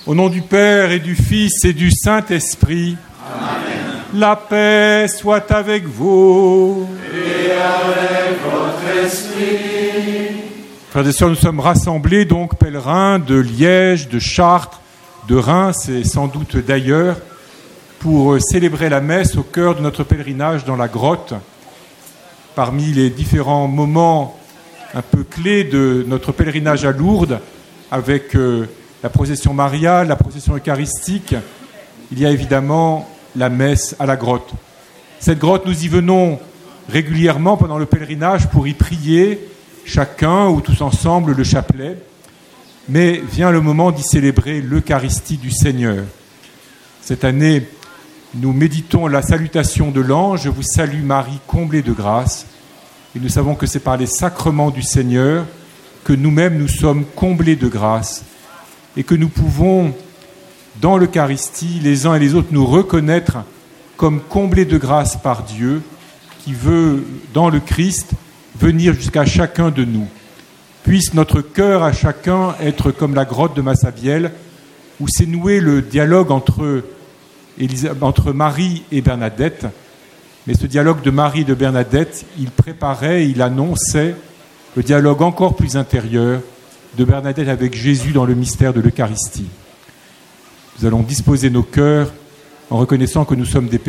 Au nom du Père et du Fils et du Saint-Esprit. Amen. La paix soit avec vous. Et avec votre esprit. Frères et sœurs, nous sommes rassemblés, donc pèlerins de Liège, de Chartres, de Reims et sans doute d'ailleurs, pour célébrer la messe au cœur de notre pèlerinage dans la grotte. Parmi les différents moments un peu clés de notre pèlerinage à Lourdes, avec la procession mariale, la procession eucharistique, il y a évidemment la messe à la grotte. Cette grotte, nous y venons régulièrement pendant le pèlerinage pour y prier, chacun ou tous ensemble, le chapelet. Mais vient le moment d'y célébrer l'Eucharistie du Seigneur. Cette année, nous méditons la salutation de l'ange « Je vous salue Marie, comblée de grâce ». Et nous savons que c'est par les sacrements du Seigneur que nous-mêmes nous sommes comblés de grâce et que nous pouvons, dans l'Eucharistie, les uns et les autres, nous reconnaître comme comblés de grâce par Dieu qui veut, dans le Christ, venir jusqu'à chacun de nous. Puisse notre cœur à chacun être comme la grotte de Massabielle, où s'est noué le dialogue entre Marie et Bernadette. Mais ce dialogue de Marie et de Bernadette, il préparait, il annonçait le dialogue encore plus intérieur de Bernadette avec Jésus dans le mystère de l'Eucharistie. Nous allons disposer nos cœurs en reconnaissant que nous sommes des